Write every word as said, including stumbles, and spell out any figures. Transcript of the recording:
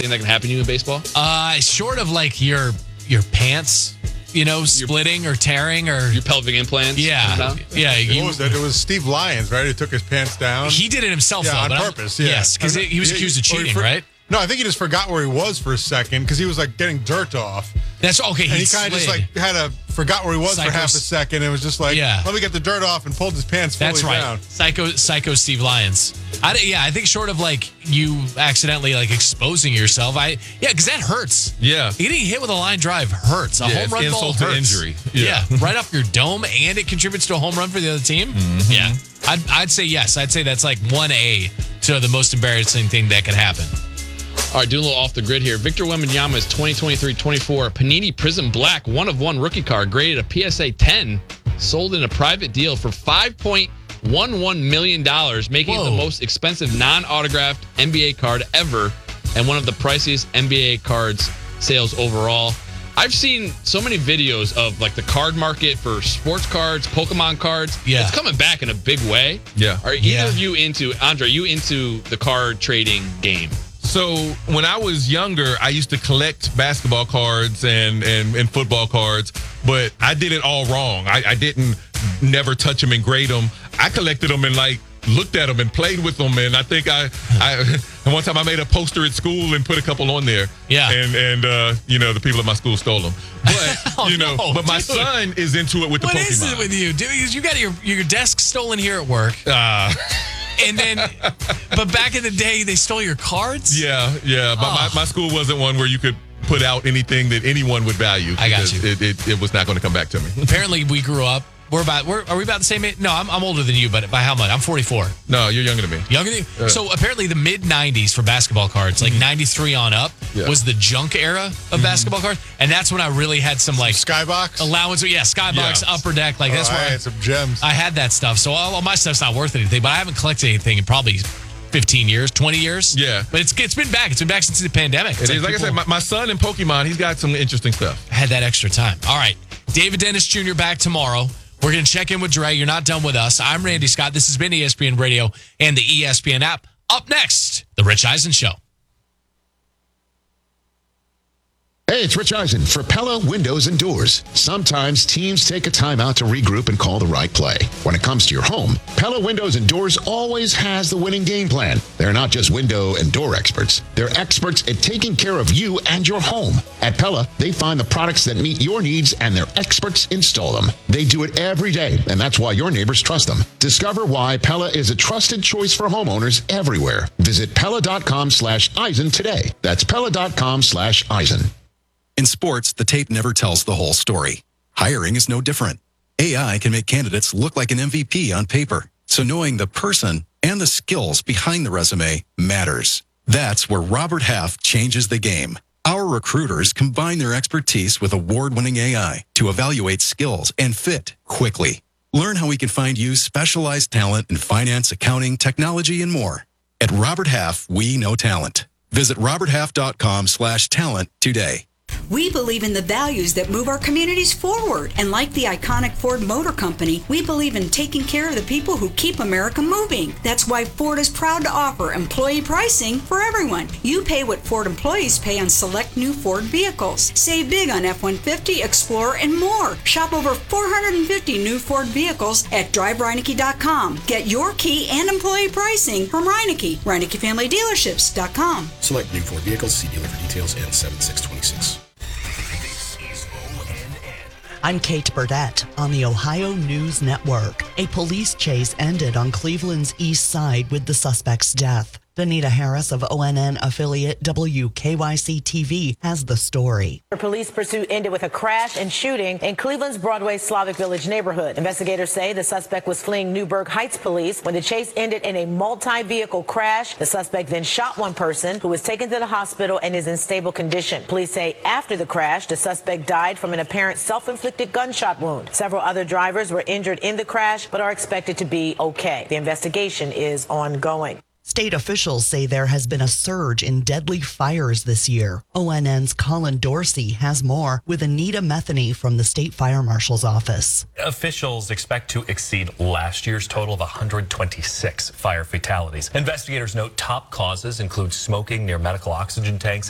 thing that can happen to you in baseball? Uh, short of like your your pants, you know, splitting or tearing or your pelvic implants. Yeah, yeah. It You, was, it was Steve Lyons, right? Who took his pants down. he did it himself, yeah, though. on but I'm- purpose. Yeah. Yes, because he was Yeah, accused of or he cheating, for- right? No, I think he just forgot where he was for a second because he was like getting dirt off. That's okay. And He, he kind of just slid. like had a forgot where he was Psycho- for half a second. And was just like, Yeah. let me get the dirt off, and pulled his pants fully That's right. down. Psycho, psycho Steve Lyons. I, yeah, I think short of like you accidentally like exposing yourself, I yeah, because that hurts. Yeah. Getting hit with a line drive hurts. A Yeah, home it's run ball insult to hurts. injury. Yeah. Yeah. right off your dome, and it contributes to a home run for the other team. Mm-hmm. Yeah, I'd, I'd say yes. I'd say that's like one A to the most embarrassing thing that could happen. All right, doing a little off the grid here. Victor Wembanyama's twenty twenty-three twenty-four Panini Prism Black one of one rookie card graded a P S A ten, sold in a private deal for five point one one million dollars, making Whoa. it the most expensive non-autographed N B A card ever and one of the priciest N B A cards sales overall. I've seen so many videos of like the card market for sports cards, Pokemon cards. Yeah. It's coming back in a big way. Yeah. Are either Yeah. of you into, Andre, are you into the card trading game? So when I was younger, I used to collect basketball cards and, and, and football cards, but I did it all wrong. I, I didn't never touch them and grade them. I collected them and like looked at them and played with them. And I think I, I and one time I made a poster at school and put a couple on there. Yeah. And, and uh, you know, the people at my school stole them. But, Oh, you know, no, but my dude. son is into it with What the Pokemon. is it with you, dude? You got your your desk stolen here at work, Uh, and then, but back in the day, they stole your cards. Yeah, yeah. But Oh. my, my school wasn't one where you could put out anything that anyone would value. I got because you. It, it, it was not going to come back to me. Apparently, we grew up. We're about. We're, are we about the same age? No, I'm, I'm older than you, but by how much? I'm forty-four. No, you're younger than me. Younger than you? Uh. So apparently, the mid nineties for basketball cards, like ninety-three on up, Yeah. was the junk era of basketball cards, and that's when I really had some like Skybox. allowance. Yeah, Skybox, Yeah. Upper Deck, like Oh, that's I where I, had some gems. I had that stuff. So all, all my stuff's not worth anything, but I haven't collected anything in probably fifteen years, twenty years. Yeah. But it's it's been back. It's been back since the pandemic. It It's is. Like I people said, my, my son in Pokemon, he's got some interesting stuff. had that extra time. All right. David Dennis Junior back tomorrow. We're going to check in with Dre. You're not done with us. I'm Randy Scott. This has been E S P N Radio and the E S P N app. Up next, The Rich Eisen Show. Hey, it's Rich Eisen for Pella Windows and Doors. Sometimes teams take a time out to regroup and call the right play. When it comes to your home, Pella Windows and Doors always has the winning game plan. They're not just window and door experts. They're experts at taking care of you and your home. At Pella, they find the products that meet your needs and their experts install them. They do it every day, and that's why your neighbors trust them. Discover why Pella is a trusted choice for homeowners everywhere. Visit Pella.com slash Eisen today. That's Pella.com slash Eisen. In sports, the tape never tells the whole story. Hiring is no different. A I can make candidates look like an M V P on paper. So knowing the person and the skills behind the resume matters. That's where Robert Half changes the game. Our recruiters combine their expertise with award-winning A I to evaluate skills and fit quickly. Learn how we can find you specialized talent in finance, accounting, technology, and more. At Robert Half, we know talent. Visit roberthalf.com slash talent today. We believe in the values that move our communities forward. And like the iconic Ford Motor Company, we believe in taking care of the people who keep America moving. That's why Ford is proud to offer employee pricing for everyone. You pay what Ford employees pay on select new Ford vehicles. Save big on F one fifty, Explorer, and more. Shop over four hundred fifty new Ford vehicles at drive reineke dot com. Get your key and employee pricing from Reineke, reineke family dealerships dot com. Select new Ford vehicles. See dealer for details and seven six twenty-six. I'm Kate Burdett on the Ohio News Network. A police chase ended on Cleveland's east side with the suspect's death. Danita Harris of O N N affiliate W K Y C T V has the story. The police pursuit ended with a crash and shooting in Cleveland's Broadway Slavic Village neighborhood. Investigators say the suspect was fleeing Newburgh Heights police when the chase ended in a multi-vehicle crash. The suspect then shot one person who was taken to the hospital and is in stable condition. Police say after the crash, the suspect died from an apparent self-inflicted gunshot wound. Several other drivers were injured in the crash but are expected to be okay. The investigation is ongoing. State officials say there has been a surge in deadly fires this year. O N N's Colin Dorsey has more with Anita Metheny from the State Fire Marshal's office. Officials expect to exceed last year's total of one hundred twenty-six fire fatalities. Investigators note top causes include smoking near medical oxygen tanks